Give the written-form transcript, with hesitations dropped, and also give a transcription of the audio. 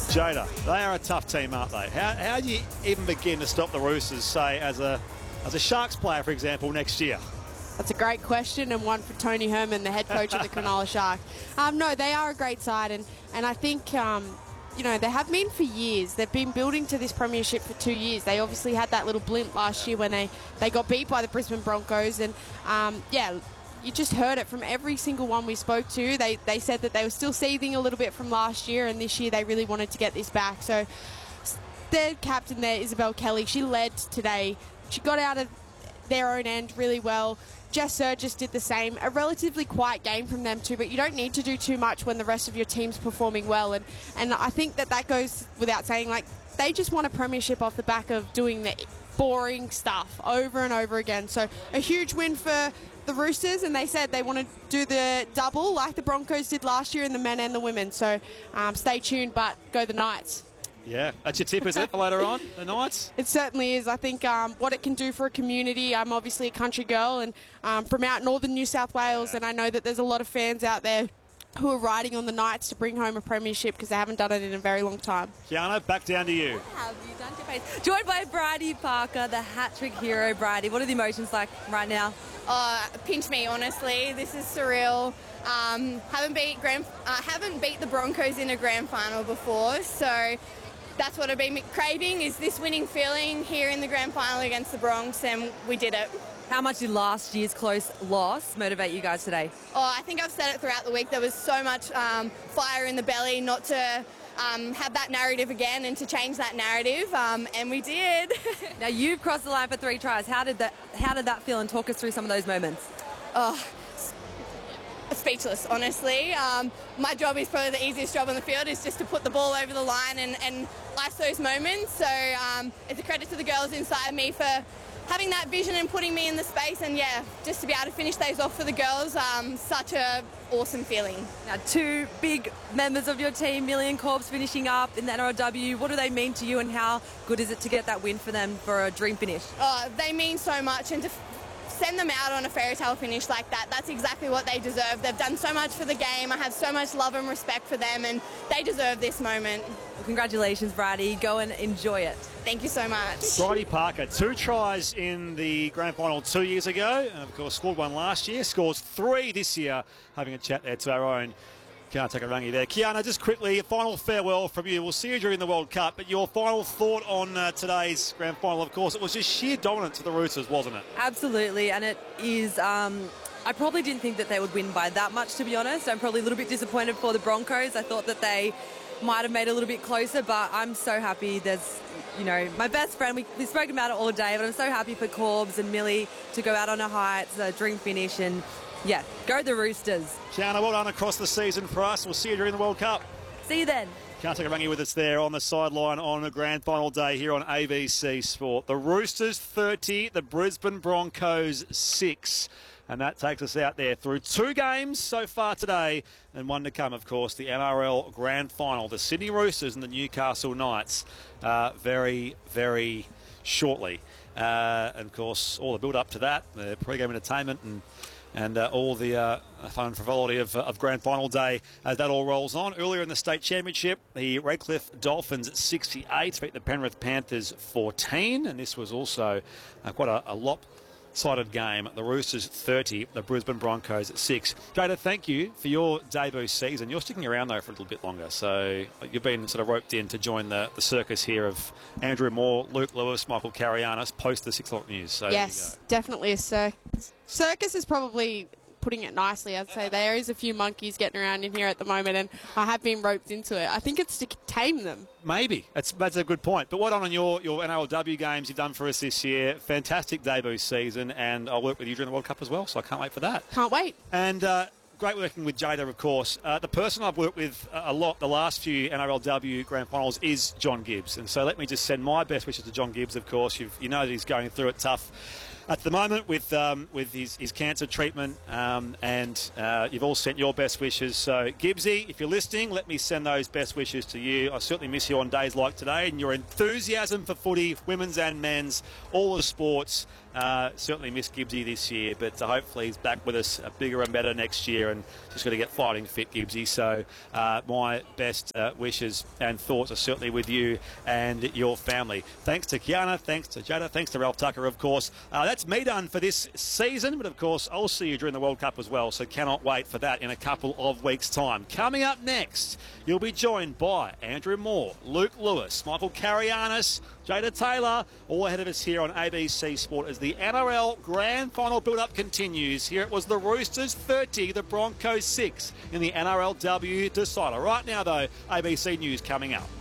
Jada, they are a tough team, aren't they? How do you even begin to stop the Roosters, say, as a Sharks player, for example, next year? That's a great question, and one for Tony Herman, the head coach of the Cronulla Sharks. No, they are a great side, and I think, you know, they have been for years. They've been building to this premiership for 2 years. They obviously had that little blimp last year when they got beat by the Brisbane Broncos, and, yeah, you just heard it from every single one we spoke to. They said that they were still seething a little bit from last year, and this year they really wanted to get this back. So their captain there, Isabel Kelly, she led today. She got out of their own end really well. Jess Surgis did the same. A relatively quiet game from them too, but you don't need to do too much when the rest of your team's performing well. And I think that goes without saying. Like, they just want a premiership off the back of doing the boring stuff over and over again. So a huge win for the Roosters, and they said they want to do the double like the Broncos did last year in the men and the women. So stay tuned, but go the Knights. Yeah, that's your tip, is it, for later on, the Knights? It certainly is. I think what it can do for a community. I'm obviously a country girl and from out northern New South Wales, and I know that there's a lot of fans out there who are riding on the Knights to bring home a premiership because they haven't done it in a very long time. Kiana, back down to you. What have you done to your face? Joined by Bridie Parker, the hat-trick hero. Bridie, what are the emotions like right now? Pinch me, honestly. This is surreal. Haven't beat the Broncos in a grand final before, so that's what I've been craving, is this winning feeling here in the grand final against the Bronx, and we did it. How much did last year's close loss motivate you guys today? I think I've said it throughout the week. There was so much fire in the belly not to have that narrative again and to change that narrative, and we did. Now, you've crossed the line for 3 tries. How did that feel, and talk us through some of those moments? Speechless, honestly. My job is probably the easiest job on the field, is just to put the ball over the line and ice those moments. So it's a credit to the girls inside me for having that vision and putting me in the space, and yeah, just to be able to finish those off for the girls, such a awesome feeling. Now, 2 big members of your team, Millie and Corbs, finishing up in the NRLW. What do they mean to you, and how good is it to get that win for them for a dream finish? They mean so much, and to send them out on a fairy tale finish like that, that's exactly what they deserve. They've done so much for the game. I have so much love and respect for them, and they deserve this moment. Well, congratulations, Bridie. Go and enjoy it. Thank you so much. Bridie Parker, 2 tries in the grand final 2 years ago, and of course scored 1 last year, scores 3 this year. Having a chat there to our own Kiana Takarangi there. Kiana, just quickly, a final farewell from you. We'll see you during the World Cup, but your final thought on today's grand final, of course, it was just sheer dominance of the Roosters, wasn't it? Absolutely, and it is. I probably didn't think that they would win by that much, to be honest. I'm probably a little bit disappointed for the Broncos. I thought that they might have made it a little bit closer, but I'm so happy. There's, you know, my best friend, we spoke about it all day, but I'm so happy for Corbs and Millie to go out on a high. It's a dream finish, and yeah, go the Roosters. Kiana, well done across the season for us. We'll see you during the World Cup. See you then. Kiana Takarangi with us there on the sideline on a grand final day here on ABC Sport. The Roosters 30, the Brisbane Broncos 6. And that takes us out there through 2 games so far today, and 1 to come, of course, the NRL Grand Final. The Sydney Roosters and the Newcastle Knights very, very shortly. And, of course, all the build-up to that, the pre-game entertainment and all the fun and frivolity of Grand Final Day as that all rolls on. Earlier in the State Championship, the Redcliffe Dolphins 68 beat the Penrith Panthers 14, and this was also quite a lopsided game. The Roosters 30, the Brisbane Broncos 6. Jada, thank you for your debut season. You're sticking around, though, for a little bit longer, so you've been sort of roped in to join the circus here of Andrew Moore, Luke Lewis, Michael Carianis, post the 6 o'clock news. So yes, definitely a circus. Circus is probably putting it nicely. I'd say there is a few monkeys getting around in here at the moment, and I have been roped into it. I think it's to tame them. Maybe. That's a good point. But well done on your NRLW games you've done for us this year. Fantastic debut season, and I'll work with you during the World Cup as well, so I can't wait for that. Can't wait. And great working with Jada, of course. The person I've worked with a lot the last few NRLW Grand Finals is John Gibbs. And so let me just send my best wishes to John Gibbs, of course. You know that he's going through it tough at the moment with his cancer treatment, and you've all sent your best wishes. So, Gibbsy, if you're listening, let me send those best wishes to you. I certainly miss you on days like today, and your enthusiasm for footy, women's and men's, all the sports, Certainly missed Gibbsy this year, but hopefully he's back with us bigger and better next year, and just got to get fighting fit, Gibbsy. So my best wishes and thoughts are certainly with you and your family. Thanks to Kiana, thanks to Jada, thanks to Ralph Tucker, of course. That's me done for this season, but of course I'll see you during the World Cup as well, so cannot wait for that in a couple of weeks' time. Coming up next, you'll be joined by Andrew Moore, Luke Lewis, Michael Carianis, Jada Taylor, all ahead of us here on ABC Sport as the NRL Grand Final build-up continues. Here it was the Roosters 30, the Broncos 6 in the NRLW decider. Right now, though, ABC News coming up.